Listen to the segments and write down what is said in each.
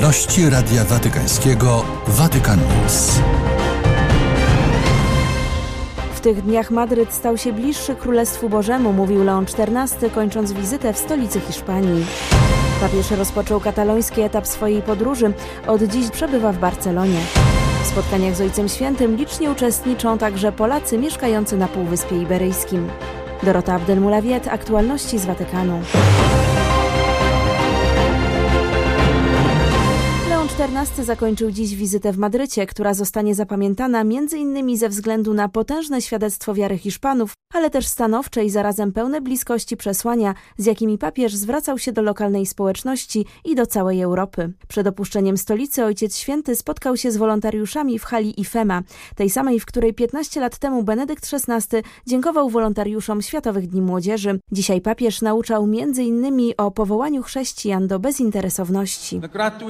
społeczności Radia Watykańskiego Vatican News. W tych dniach Madryt stał się bliższy Królestwu Bożemu, mówił Leon XIV, kończąc wizytę w stolicy Hiszpanii. Papież rozpoczął kataloński etap swojej podróży. Od dziś przebywa w Barcelonie. W spotkaniach z Ojcem Świętym licznie uczestniczą także Polacy mieszkający na Półwyspie Iberyjskim. Dorota Abdelmoulawiet, aktualności z Watykanu. Leon XIV zakończył dziś wizytę w Madrycie, która zostanie zapamiętana m.in. ze względu na potężne świadectwo wiary Hiszpanów, ale też stanowcze i zarazem pełne bliskości przesłania, z jakimi papież zwracał się do lokalnej społeczności i do całej Europy. Przed opuszczeniem stolicy Ojciec Święty spotkał się z wolontariuszami w hali IFEMA, tej samej, w której 15 lat temu Benedykt XVI dziękował wolontariuszom Światowych Dni Młodzieży. Dzisiaj papież nauczał m.in. o powołaniu chrześcijan do bezinteresowności.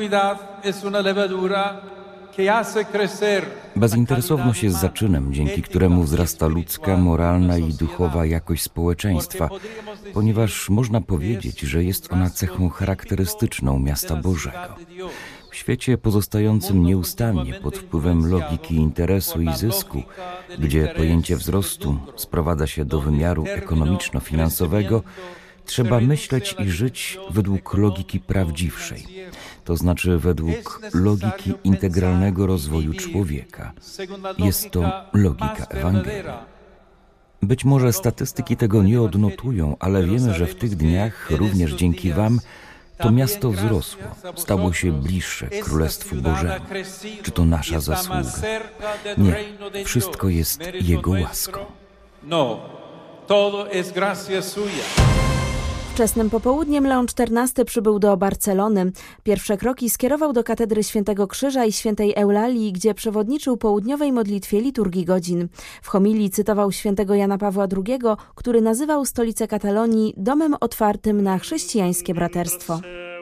Bezinteresowność jest zaczynem, dzięki któremu wzrasta ludzka, moralna i duchowa jakość społeczeństwa, ponieważ można powiedzieć, że jest ona cechą charakterystyczną miasta Bożego. W świecie pozostającym nieustannie pod wpływem logiki interesu i zysku, gdzie pojęcie wzrostu sprowadza się do wymiaru ekonomiczno-finansowego, trzeba myśleć i żyć według logiki prawdziwszej, to znaczy według logiki integralnego rozwoju człowieka. Jest to logika Ewangelii. Być może statystyki tego nie odnotują, ale wiemy, że w tych dniach, również dzięki Wam, to miasto wzrosło, stało się bliższe Królestwu Bożemu. Czy to nasza zasługa? Nie, wszystko jest Jego łaską. Wczesnym popołudniem Leon XIV przybył do Barcelony. Pierwsze kroki skierował do katedry Świętego Krzyża i Świętej Eulalii, gdzie przewodniczył południowej modlitwie liturgii godzin. W homilii cytował świętego Jana Pawła II, który nazywał stolicę Katalonii domem otwartym na chrześcijańskie braterstwo.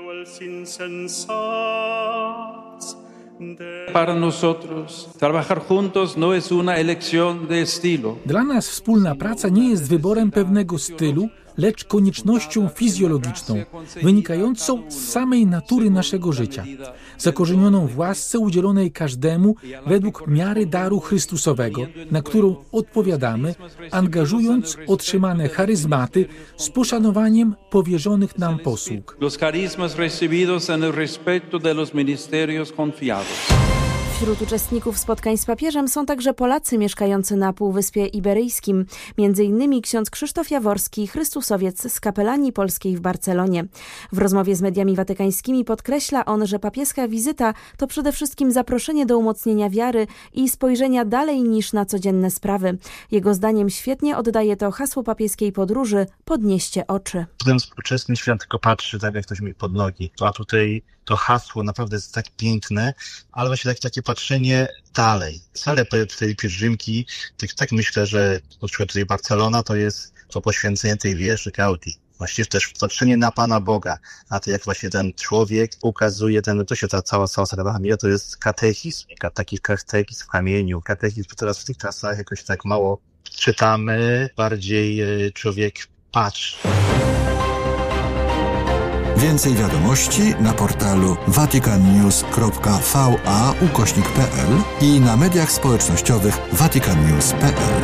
Dla nas wspólna praca nie jest wyborem pewnego stylu, lecz koniecznością fizjologiczną, wynikającą z samej natury naszego życia, zakorzenioną w łasce udzielonej każdemu według miary daru Chrystusowego, na którą odpowiadamy, angażując otrzymane charyzmaty z poszanowaniem powierzonych nam posług. Wśród uczestników spotkań z papieżem są także Polacy mieszkający na Półwyspie Iberyjskim, m.in. ksiądz Krzysztof Jaworski, chrystusowiec z kapelanii polskiej w Barcelonie. W rozmowie z mediami watykańskimi podkreśla on, że papieska wizyta to przede wszystkim zaproszenie do umocnienia wiary i spojrzenia dalej niż na codzienne sprawy. Jego zdaniem świetnie oddaje to hasło papieskiej podróży „Podnieście oczy”. Ten współczesny świat tylko patrzy, tak jak ktoś mi pod nogi. A tutaj to hasło naprawdę jest tak piękne, ale właśnie takie patrzenie dalej. Wcale tej pielgrzymki, tak myślę, że na przykład tutaj Barcelona to jest to poświęcenie tej wieży Gaudí. Właściwie też patrzenie na Pana Boga, na to jak właśnie ten człowiek ukazuje, to się ta cała Sagrada Familia, to jest katechizm, taki katechizm w kamieniu, katechizm teraz w tych czasach jakoś tak mało czytamy, bardziej człowiek patrzy. Więcej wiadomości na portalu vaticannews.va/pl i na mediach społecznościowych vaticannews.pl.